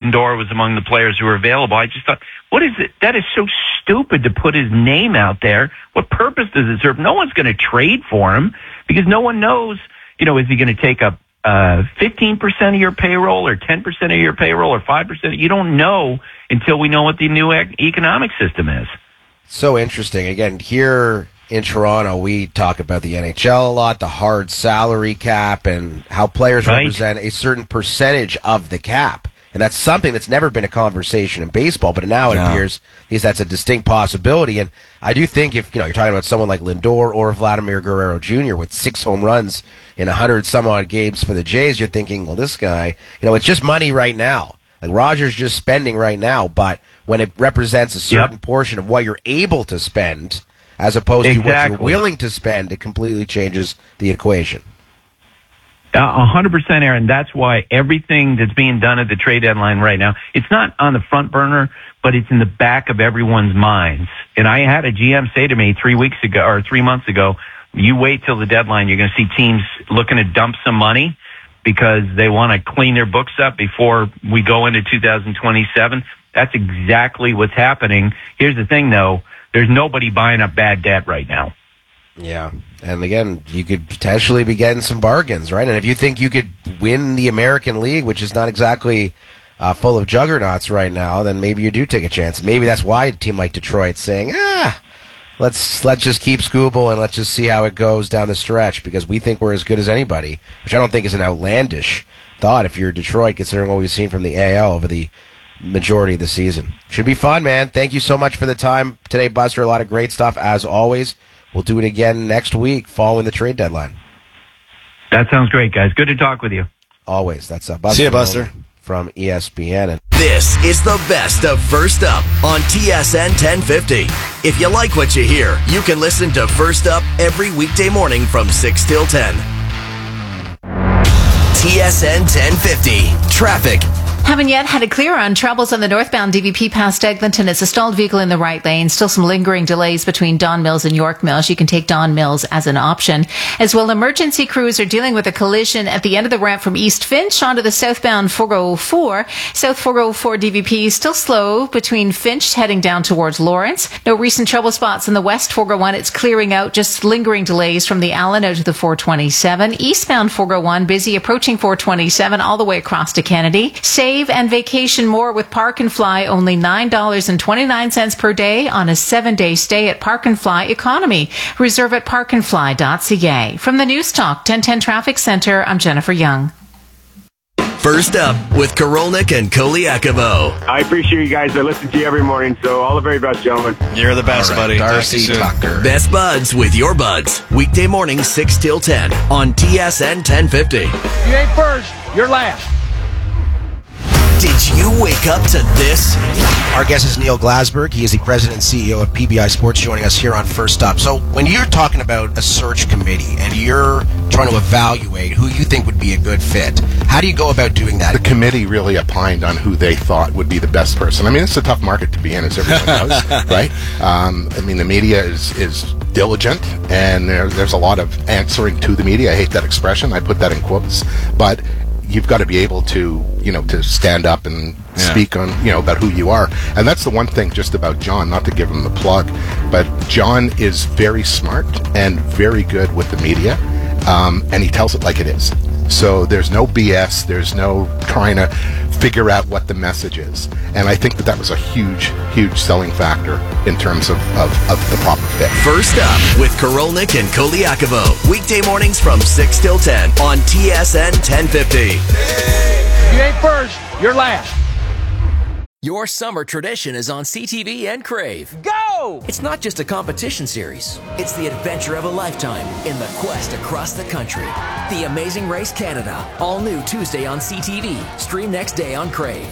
Lindor was among the players who were available. I just thought, what is it? That is so stupid to put his name out there. What purpose does it serve? No one's going to trade for him because no one knows, is he going to take up 15% of your payroll or 10% of your payroll or 5%? You don't know until we know what the new economic system is. So interesting. Again, here in Toronto, we talk about the NHL a lot, the hard salary cap, and how players represent a certain percentage of the cap. And that's something that's never been a conversation in baseball, but now it appears that's a distinct possibility. And I do think if, you're talking about someone like Lindor or Vladimir Guerrero Jr. with 6 home runs in 100-some-odd games for the Jays, you're thinking, well, this guy, it's just money right now. Like Rogers just spending right now, but when it represents a certain portion of what you're able to spend, as opposed to what you're willing to spend, it completely changes the equation. 100%, Aaron. That's why everything that's being done at the trade deadline right now, it's not on the front burner, but it's in the back of everyone's minds. And I had a GM say to me 3 months ago, you wait till the deadline, you're going to see teams looking to dump some money because they want to clean their books up before we go into 2027. That's exactly what's happening. Here's the thing, though. There's nobody buying up bad debt right now. Yeah. And again, you could potentially be getting some bargains, right? And if you think you could win the American League, which is not exactly full of juggernauts right now, then maybe you do take a chance. Maybe that's why a team like Detroit's saying, let's just keep Skubal and let's just see how it goes down the stretch because we think we're as good as anybody, which I don't think is an outlandish thought if you're Detroit, considering what we've seen from the AL over the majority of the season. Should be fun, man. Thank you so much for the time today, Buster. A lot of great stuff, as always. We'll do it again next week following the trade deadline. That sounds great, guys. Good to talk with you. Always. That's Buster. See you, Buster. From ESPN. This is the best of First Up on TSN 1050. If you like what you hear, you can listen to First Up every weekday morning from 6 till 10. TSN 1050. Traffic. Haven't yet had a clear on troubles on the northbound DVP past Eglinton. It's a stalled vehicle in the right lane. Still some lingering delays between Don Mills and York Mills. You can take Don Mills as an option. As well, emergency crews are dealing with a collision at the end of the ramp from East Finch onto the southbound 404. South 404 DVP still slow between Finch heading down towards Lawrence. No recent trouble spots in the west 401. It's clearing out. Just lingering delays from the Allen out to the 427. Eastbound 401 busy approaching 427 all the way across to Kennedy. Save and vacation more with Park and Fly. Only $9.29 per day on a 7-day stay at Park and Fly Economy. Reserve at parkandfly.ca. From the News Talk 1010 Traffic Center, I'm Jennifer Young. First Up with Korolnik and Koliakovo. I appreciate you guys. I listen to you every morning, so all the very best, gentlemen. You're the best, buddy. Darcy Tucker. Best Buds with your buds. Weekday morning 6 till 10 on TSN 1050. You ain't first, you're last. Did you wake up to this? Our guest is Neil Glasberg. He is the president and CEO of PBI Sports, joining us here on First Up. So when you're talking about a search committee and you're trying to evaluate who you think would be a good fit, how do you go about doing that? The committee really opined on who they thought would be the best person. I mean, it's a tough market to be in, as everyone knows, right? The media is diligent, and there's a lot of answering to the media. I hate that expression. I put that in quotes. But you've got to be able to, to stand up and speak on, about who you are. And that's the one thing just about John, not to give him the plug, but John is very smart and very good with the media, and he tells it like it is. So there's no BS, there's no trying to figure out what the message is. And I think that was a huge, huge selling factor in terms of the proper fit. First Up with Korolnik and Koliakovo. Weekday mornings from 6 till 10 on TSN 1050. You ain't first, you're last. Your summer tradition is on CTV and Crave. Go! It's not just a competition series. It's the adventure of a lifetime in the quest across the country. The Amazing Race Canada. All new Tuesday on CTV. Stream next day on Crave.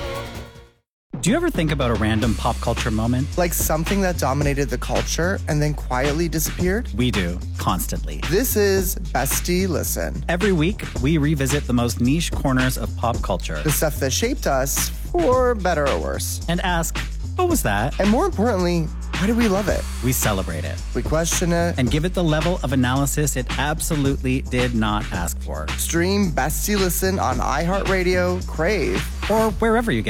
Do you ever think about a random pop culture moment? Like something that dominated the culture and then quietly disappeared? We do, constantly. This is Bestie Listen. Every week, we revisit the most niche corners of pop culture. The stuff that shaped us, for better or worse. And ask, what was that? And more importantly, why do we love it? We celebrate it. We question it. And give it the level of analysis it absolutely did not ask for. Stream Bestie Listen on iHeartRadio, Crave, or wherever you get